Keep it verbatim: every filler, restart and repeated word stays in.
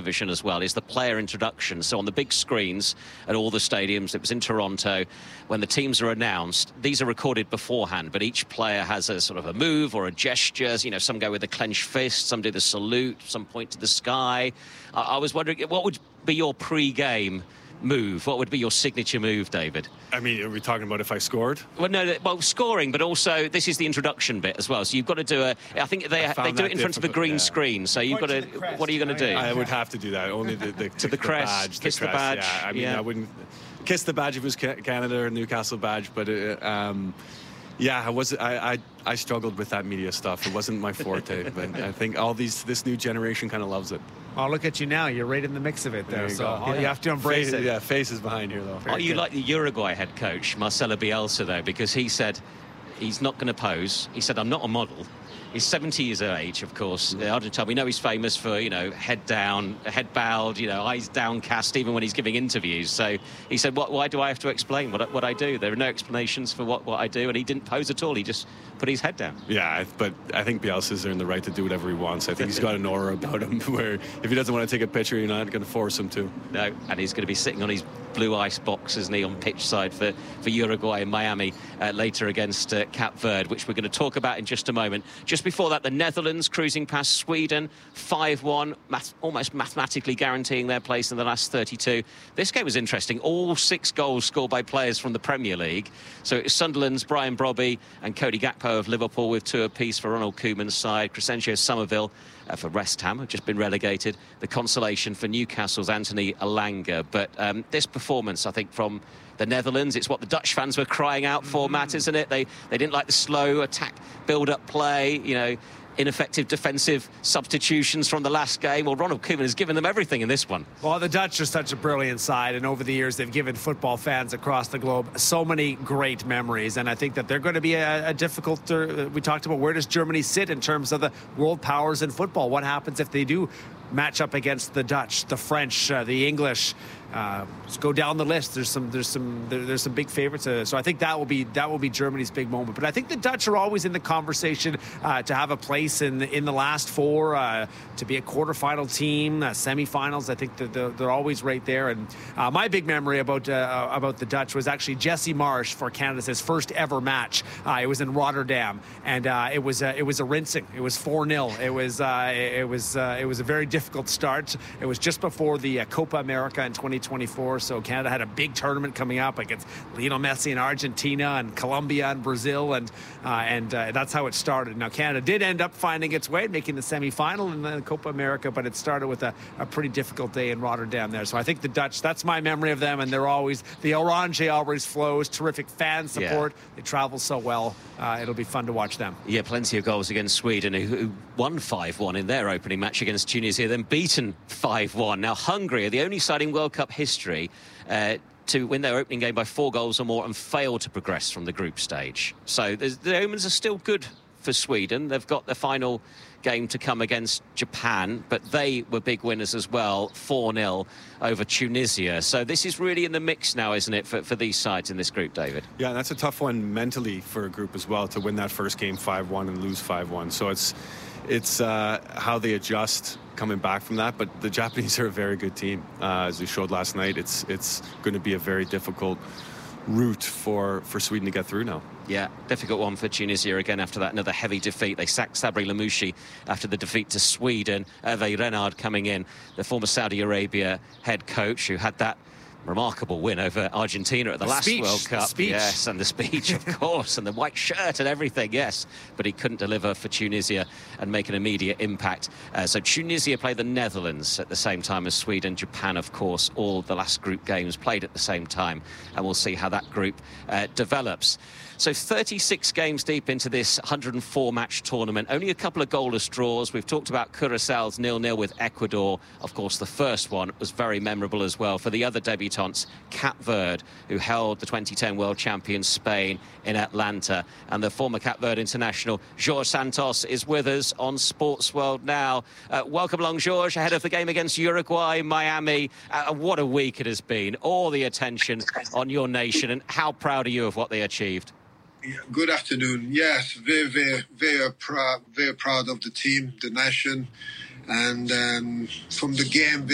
television as well, is the player introduction. So on the big screens at all the stadiums, it was in Toronto, when the teams are announced, these are recorded beforehand, but each player has a sort of a move or a gesture. You know, some go with a clenched fist, some do the salute, some point to the sky. I, I was wondering, what would be your pre-game move? What would be your signature move, David? I mean, are we talking about if I scored? Well, no, well, scoring, but also this is the introduction bit as well. So you've got to do a. I think they I they do it in front of a green yeah. screen. So you've got to. crest, What are you going to do? I would have to do that. Only the, the to the, the crest, badge, kiss the, the, crest, badge. Yeah, I mean, yeah. I wouldn't kiss the badge if it was Canada or Newcastle badge, but it, um, yeah, I was. I, I I struggled with that media stuff. It wasn't my forte, but I think all these this new generation kind of loves it. Oh, look at you now. You're right in the mix of it there. There you so go. all Yeah. you have to embrace Face, it. Yeah, faces behind here, though. Are you like the Uruguay head coach, Marcelo Bielsa, though? Because he said he's not going to pose. He said, I'm not a model. He's seventy years of age, of course. Mm. Argentina, we know he's famous for, you know, head down, head bowed, you know, eyes downcast, even when he's giving interviews. So he said, what, why do I have to explain what, what I do? There are no explanations for what, what I do. And he didn't pose at all. He just put his head down. Yeah, but I think Bielsa's earned the right to do whatever he wants. I think he's got an aura about him where if he doesn't want to take a picture, you're not going to force him to. No, and he's going to be sitting on his blue ice box, isn't he, on pitch side for, for Uruguay and Miami uh, later against uh, Cape Verde, which we're going to talk about in just a moment. Just before that, the Netherlands cruising past Sweden, five one, math- almost mathematically guaranteeing their place in the last thirty-two. This game was interesting. All six goals scored by players from the Premier League. So it was Sunderland's Brian Brobby and Cody Gakpo of Liverpool with two apiece for Ronald Koeman's side. Crescencio Somerville uh, for West Ham have just been relegated. The consolation for Newcastle's Anthony Elanga. But um, this performance, I think, from the Netherlands, it's what the Dutch fans were crying out for, mm-hmm. Matt, isn't it? They they didn't like the slow attack, build-up play, you know, ineffective defensive substitutions from the last game. Well, Ronald Koeman has given them everything in this one. Well, the Dutch are such a brilliant side, and over the years they've given football fans across the globe so many great memories, and I think that they're going to be a, a difficult... Uh, we talked about where does Germany sit in terms of the world powers in football. What happens if they do match up against the Dutch, the French, uh, the English? Uh, just go down the list. There's some, there's some, there, there's some big favorites. Uh, so I think that will be that will be Germany's big moment. But I think the Dutch are always in the conversation uh, to have a place in the, in the last four, uh, to be a quarterfinal team, uh, semifinals. I think that they're, they're always right there. And uh, my big memory about uh, about the Dutch was actually Jesse Marsch for Canada's his first ever match. Uh, it was in Rotterdam, and uh, it was uh, it was a rinsing. It was four nil. It was uh, it was uh, it was a very difficult start. It was just before the uh, Copa America in twenty twenty-four, so Canada had a big tournament coming up against Lionel Messi in Argentina and Colombia and Brazil, and uh, and uh, that's how it started. Now Canada did end up finding its way, making the semi-final in the Copa America, but it started with a, a pretty difficult day in Rotterdam there. So I think the Dutch, that's my memory of them, and they're always, the orange always flows, terrific fan support. Yeah. They travel so well. Uh, it'll be fun to watch them. Yeah, plenty of goals against Sweden, who, who won five one in their opening match against Tunisia, then beaten five one. Now Hungary are the only side in World Cup history uh, to win their opening game by four goals or more and fail to progress from the group stage. So the omens are still good for Sweden. They've got their final game to come against Japan, but they were big winners as well, four nil over Tunisia. So this is really in the mix now, isn't it, for, for these sides in this group, David? Yeah, that's a tough one mentally for a group as well, to win that first game five one and lose five one. So it's it's uh, how they adjust coming back from that. But the Japanese are a very good team. Uh, as we showed last night, it's it's going to be a very difficult route for, for Sweden to get through now. Yeah, difficult one for Tunisia again after that, another heavy defeat. They sacked Sabri Lamouchi after the defeat to Sweden. Hervé Renard coming in, the former Saudi Arabia head coach who had that remarkable win over Argentina at the, the last speech, World Cup. The speech. Yes, and the speech, of course, and the white shirt and everything, yes. But he couldn't deliver for Tunisia and make an immediate impact. Uh, so Tunisia play the Netherlands at the same time as Sweden. Japan, of course, all the last group games played at the same time. And we'll see how that group uh, develops. So thirty-six games deep into this one hundred four match tournament. Only a couple of goalless draws. We've talked about Curaçao's nil nil with Ecuador. Of course, the first one was very memorable as well for the other debutants, Cape Verde, who held the twenty ten world champion Spain in Atlanta. And the former Cape Verde international, Jorge Santos, is with us on Sports World now. Uh, welcome along, Jorge, ahead of the game against Uruguay, Miami. Uh, what a week it has been. All the attention on your nation, and how proud are you of what they achieved? Good afternoon. Yes, very, very, very proud, very proud of the team, the nation, and um, from the game.